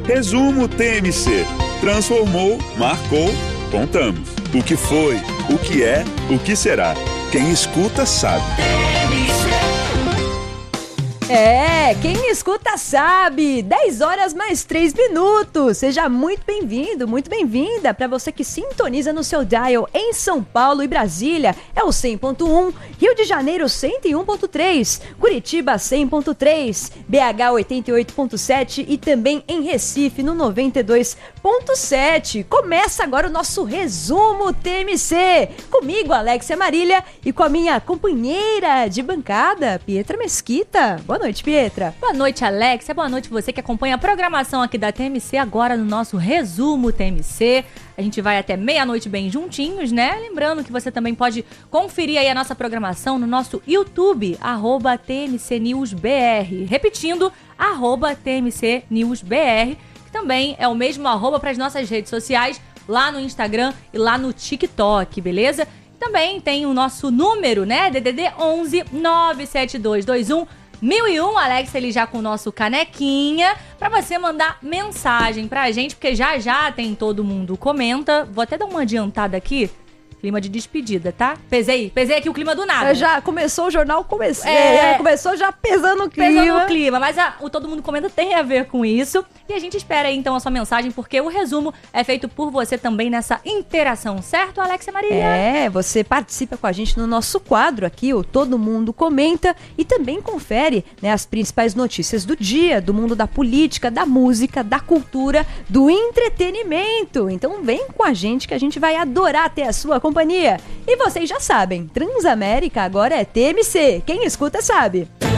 Resumo TMC. Transformou, marcou, contamos. O que foi, o que é, o que será. Quem escuta sabe. Quem escuta sabe. 10 horas mais 3 minutos. Seja muito bem-vindo, muito bem-vinda. Para você que sintoniza no seu dial em São Paulo e Brasília, é o 100.1, Rio de Janeiro 101.3, Curitiba 100.3, BH 88.7 e também em Recife no 92.7. Começa agora o nosso resumo TMC. Comigo, Alexia Marília, e com a minha companheira de bancada, Pietra Mesquita. Boa noite, Pietra. Boa noite, Alexia. Boa noite você que acompanha a programação aqui da TMC agora no nosso resumo TMC. A gente vai até meia-noite bem juntinhos, né? Lembrando que você também pode conferir aí a nossa programação no nosso YouTube, @TMCNewsBR. Repetindo, @TMCNewsBR, que também é o mesmo arroba para as nossas redes sociais, lá no Instagram e lá no TikTok, beleza? Também tem o nosso número, né? DDD 11 97221 1001, Alex, ele já com o nosso canequinha, pra você mandar mensagem pra gente, porque já tem Todo Mundo Comenta. Vou até dar uma adiantada aqui. Clima de despedida, tá? Pesei aqui o clima do nada. Já começou o jornal, começou já pesando o clima. Pesando o clima, mas o Todo Mundo Comenta tem a ver com isso. E a gente espera aí, então, a sua mensagem, porque o resumo é feito por você também nessa interação, certo, Alexia Maria? Você participa com a gente no nosso quadro aqui, o Todo Mundo Comenta, e também confere, né, as principais notícias do dia, do mundo da política, da música, da cultura, do entretenimento. Então vem com a gente que a gente vai adorar ter a sua companhia. E vocês já sabem, Transamérica agora é TMC. Quem escuta sabe.